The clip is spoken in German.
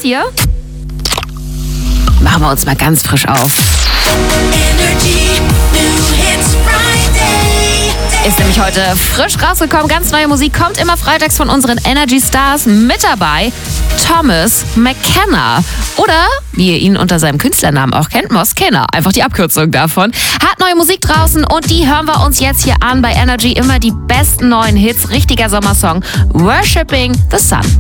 hier? Machen wir uns mal ganz frisch auf. Energy New Hits Friday. Ist nämlich heute frisch rausgekommen. Ganz neue Musik kommt immer freitags von unseren Energy Stars. Mit dabei Thomas McKenna. Oder, wie ihr ihn unter seinem Künstlernamen auch kennt, Moskenna. Einfach die Abkürzung davon. Hat neue Musik draußen und die hören wir uns jetzt hier an bei Energy. Immer die besten neuen Hits. Richtiger Sommersong. Worshipping the Sun.